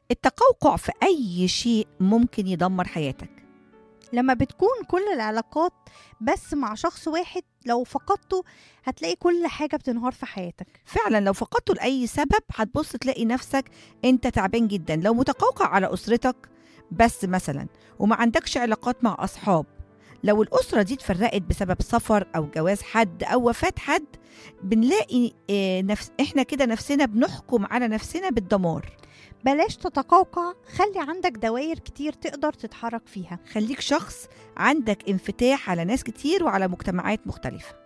التقوقع في أي شيء ممكن يدمر حياتك. لما بتكون كل العلاقات بس مع شخص واحد، لو فقدته هتلاقي كل حاجة بتنهار في حياتك. فعلا لو فقدته لأي سبب هتبص تلاقي نفسك أنت تعبان جدا. لو متقوقع على أسرتك بس مثلا وما عندكش علاقات مع أصحاب، لو الأسرة دي اتفرقت بسبب سفر أو جواز حد أو وفاة حد، بنلاقي إحنا كده نفسنا بنحكم على نفسنا بالدمار. بلاش تتقوقع، خلي عندك دوائر كتير تقدر تتحرك فيها. خليك شخص عندك انفتاح على ناس كتير وعلى مجتمعات مختلفة.